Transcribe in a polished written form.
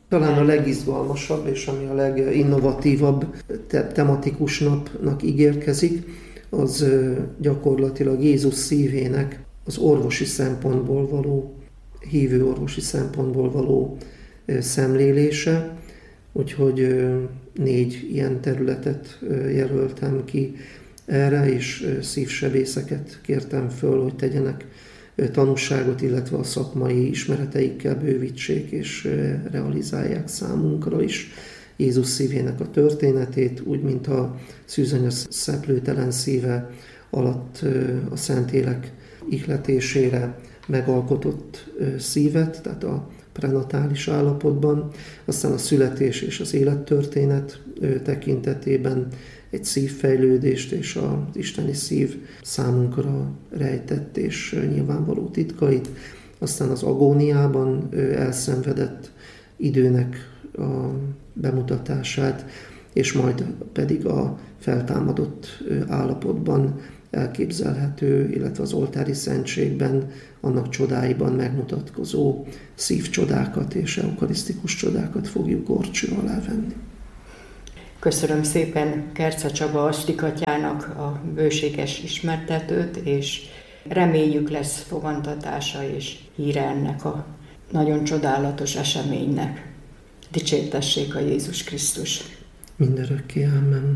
Talán a legizgalmasabb és ami a leginnovatívabb tematikus napnak ígérkezik, az gyakorlatilag Jézus szívének az orvosi szempontból való, hívő orvosi szempontból való szemlélése, úgyhogy 4 ilyen területet jelöltem ki erre, és szívsebészeket kértem föl, hogy tegyenek tanúságot, illetve a szakmai ismereteikkel bővítsék és realizálják számunkra is Jézus szívének a történetét, úgy, mint a szűzanya szeplőtelen szíve alatt a Szentlélek ihletésére megalkotott szívet, tehát a prenatális állapotban, aztán a születés és az élettörténet tekintetében egy szívfejlődést és az isteni szív számunkra rejtett és nyilvánvaló titkait, aztán az agóniában elszenvedett időnek a bemutatását, és majd pedig a feltámadott állapotban elképzelhető, illetve az oltári szentségben, annak csodáiban megmutatkozó szívcsodákat és eukarisztikus csodákat fogjuk górcső alá venni. Köszönöm szépen Kercz Csaba astikatyának a bőséges ismertetőt, és reméljük lesz fogantatása és híre ennek a nagyon csodálatos eseménynek. Dicsértessék a Jézus Krisztus! Mindörökké, amen.